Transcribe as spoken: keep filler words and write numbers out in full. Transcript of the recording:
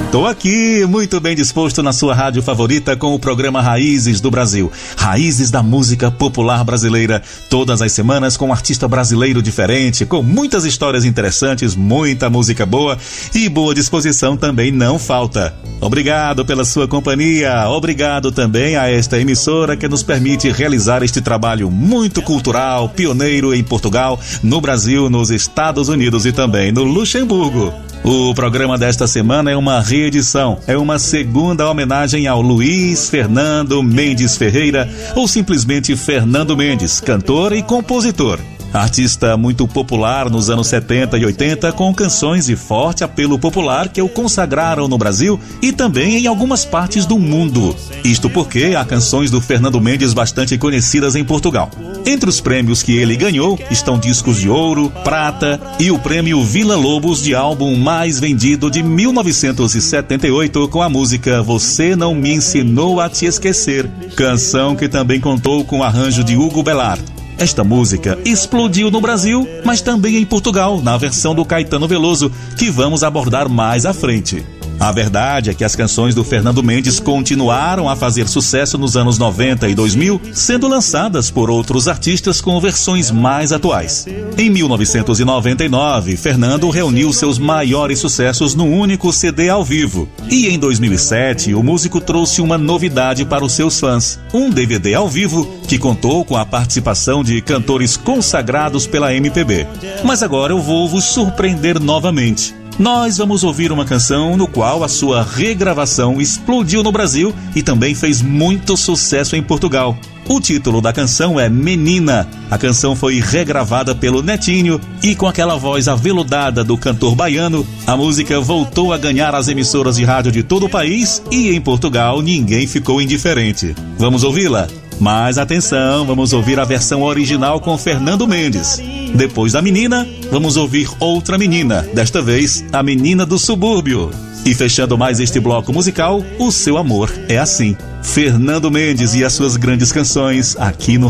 Tô aqui, muito bem disposto na sua rádio favorita com o programa Raízes do Brasil. Raízes da música popular brasileira. Todas as semanas com um artista brasileiro diferente, com muitas histórias interessantes, muita música boa e boa disposição também não falta. Obrigado pela sua companhia, obrigado também a esta emissora que nos permite realizar este trabalho muito cultural, pioneiro em Portugal, no Brasil, nos Estados Unidos e também no Luxemburgo. O programa desta semana é uma reedição, é uma segunda homenagem ao Luiz Fernando Mendes Ferreira, ou simplesmente Fernando Mendes, cantor e compositor. Artista muito popular nos anos setenta e oitenta, com canções de forte apelo popular que o consagraram no Brasil e também em algumas partes do mundo. Isto porque há canções do Fernando Mendes bastante conhecidas em Portugal. Entre os prêmios que ele ganhou estão discos de ouro, prata e o prêmio Vila Lobos de álbum mais vendido de mil novecentos e setenta e oito com a música Você Não Me Ensinou a Te Esquecer, canção que também contou com o arranjo de Hugo Bellar. Esta música explodiu no Brasil, mas também em Portugal, na versão do Caetano Veloso, que vamos abordar mais à frente. A verdade é que as canções do Fernando Mendes continuaram a fazer sucesso nos anos noventa e dois mil, sendo lançadas por outros artistas com versões mais atuais. Em mil novecentos e noventa e nove, Fernando reuniu seus maiores sucessos num único C D ao vivo. E em dois mil e sete, o músico trouxe uma novidade para os seus fãs, um D V D ao vivo que contou com a participação de cantores consagrados pela M P B. Mas agora eu vou vos surpreender novamente. Nós vamos ouvir uma canção no qual a sua regravação explodiu no Brasil e também fez muito sucesso em Portugal. O título da canção é Menina. A canção foi regravada pelo Netinho e com aquela voz aveludada do cantor baiano, a música voltou a ganhar as emissoras de rádio de todo o país e em Portugal ninguém ficou indiferente. Vamos ouvi-la? Mas atenção, vamos ouvir a versão original com Fernando Mendes. Depois da menina, vamos ouvir outra menina, desta vez a menina do subúrbio. E fechando mais este bloco musical, O Seu Amor é Assim. Fernando Mendes e as suas grandes canções aqui no